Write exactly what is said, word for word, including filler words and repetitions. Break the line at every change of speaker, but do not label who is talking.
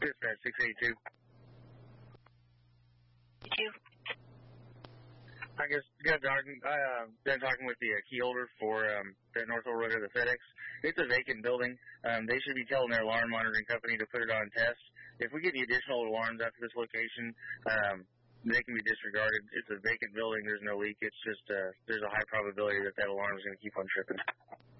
Dispatch six eighty-two.
Two.
I guess, yeah, Darden, I, uh, been talking with the uh, key holder for, um, the Northville Road or the FedEx. It's a vacant building. Um, they should be telling their alarm monitoring company to put it on test. If we get any additional alarms after this location, um, they can be disregarded. It's a vacant building. There's no leak. It's just, uh, there's a high probability that that alarm is going to keep on tripping.